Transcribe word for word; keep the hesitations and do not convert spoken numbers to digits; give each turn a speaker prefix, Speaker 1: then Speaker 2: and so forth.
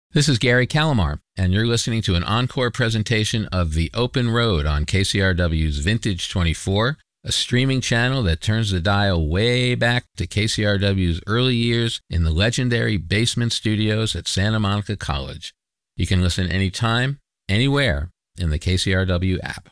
Speaker 1: This is Gary Calamar, and you're listening to an encore presentation of The Open Road on K C R W's Vintage twenty-four, a streaming channel that turns the dial way back to K C R W's early years in the legendary basement studios at Santa Monica College. You can listen anytime, anywhere in the K C R W app.